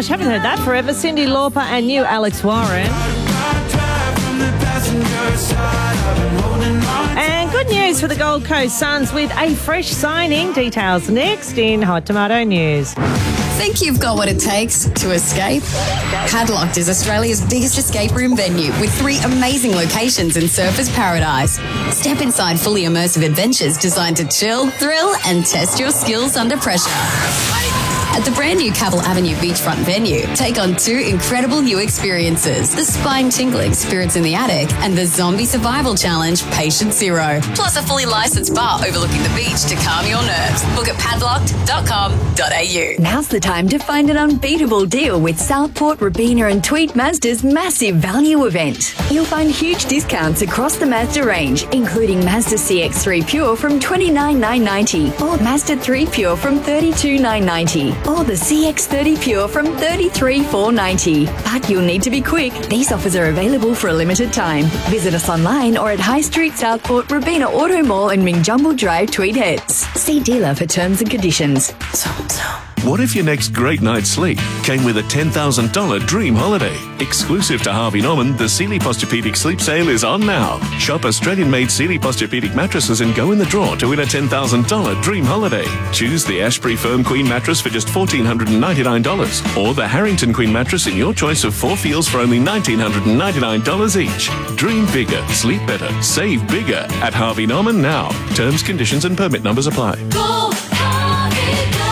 gosh, haven't heard that forever. Cyndi Lauper and new Alex Warren. And good news for the Gold Coast Suns with a fresh signing. Details next in Hot Tomato News. Think you've got what it takes to escape? Padlocked is Australia's biggest escape room venue with 3 amazing locations in Surfers Paradise. Step inside fully immersive adventures designed to chill, thrill and test your skills under pressure. At the brand new Cavill Avenue beachfront venue, take on 2 incredible new experiences, the spine-tingling Spirits in the Attic and the Zombie Survival Challenge Patient Zero. Plus a fully licensed bar overlooking the beach to calm your nerves. Book at padlocked.com.au. Now's the time to find an unbeatable deal with Southport, Robina and Tweed Mazda's massive value event. You'll find huge discounts across the Mazda range, including Mazda CX-3 Pure from $29,990 or Mazda 3 Pure from $32,990. Or the CX-30 Pure from $33,490. But you'll need to be quick. These offers are available for a limited time. Visit us online or at High Street, Southport, Robina Auto Mall and Minjumble Drive, Tweed Heads. See dealer for terms and conditions. What if your next great night's sleep came with a $10,000 dream holiday? Exclusive to Harvey Norman, the Sealy Posturepedic Sleep Sale is on now. Shop Australian-made Sealy Posturepedic mattresses and go in the draw to win a $10,000 dream holiday. Choose the Ashbury Firm Queen mattress for just $1,499 or the Harrington Queen mattress in your choice of 4 feels for only $1,999 each. Dream bigger, sleep better, save bigger at Harvey Norman now. Terms, conditions and permit numbers apply. Go, Harvey, go!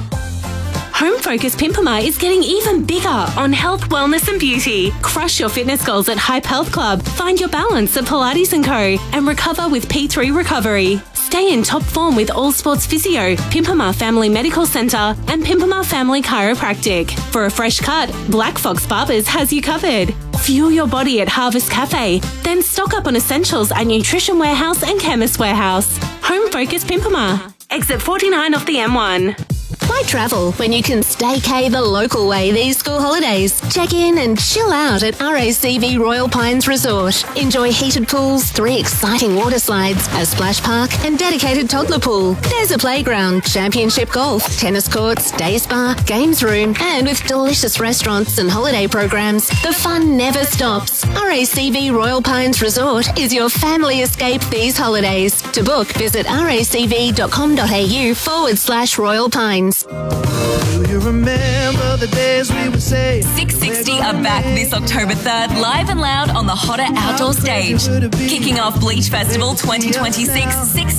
Home Focus Pimpama is getting even bigger on health, wellness and beauty. Crush your fitness goals at Hype Health Club, find your balance at Pilates & Co and recover with P3 Recovery. Stay in top form with All Sports Physio, Pimpama Family Medical Centre and Pimpama Family Chiropractic. For a fresh cut, Black Fox Barbers has you covered. Fuel your body at Harvest Cafe, then stock up on essentials at Nutrition Warehouse and Chemist Warehouse. Home Focus Pimpama. Exit 49 off the M1. Why travel when you can staycay the local way these school holidays? Check in and chill out at RACV Royal Pines Resort. Enjoy heated pools, 3 exciting water slides, a splash park and dedicated toddler pool. There's a playground, championship golf, tennis courts, day spa, games room and with delicious restaurants and holiday programs, the fun never stops. RACV Royal Pines Resort is your family escape these holidays. To book, visit racv.com.au/Royal Pines. Do you remember the days we would say 660 are back this October 3rd, live and loud on the Hotter Outdoor Stage. Kicking off Bleach Festival 2026,